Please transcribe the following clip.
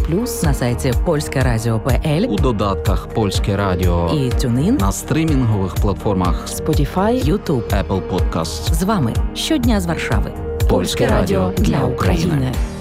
Plus на сайті polskeradio.pl, у додатках Польське Радіо і TuneIn, на стрімінгових платформах Spotify, YouTube, Apple Podcasts. З вами щодня з Варшави. Польське Радіо для України.